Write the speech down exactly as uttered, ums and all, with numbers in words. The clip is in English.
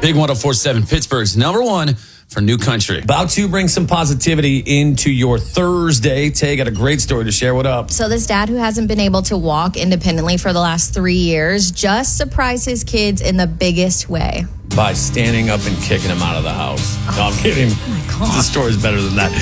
Big one oh four point seven, Pittsburgh's number one for New Country. About to bring some positivity into your Thursday. Tay, got a great story to share. What up? So this dad who hasn't been able to walk independently for the last three years just surprised his kids in the biggest way. By standing up and kicking him out of the house. No, I'm kidding. Oh my God. The story's better than that.